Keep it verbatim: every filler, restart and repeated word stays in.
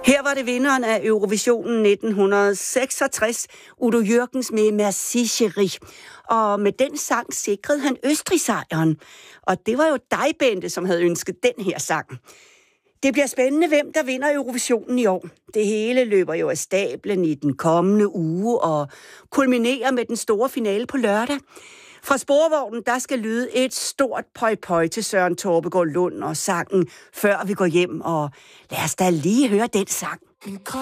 Her var det vinderen af Eurovisionen nitten seksogtres, Udo Jürgens med Merci Chérie. Og med den sang sikrede han Østrig-sejren. Og det var jo dig, Bente, som havde ønsket den her sang. Det bliver spændende, hvem der vinder Eurovisionen i år. Det hele løber jo af stablen i den kommende uge og kulminerer med den store finale på lørdag. Fra Sporvognen, der skal lyde et stort pøj-pøj til Søren Torpegaard Lund og sangen Før vi går hjem. Og lad os da lige høre den sang.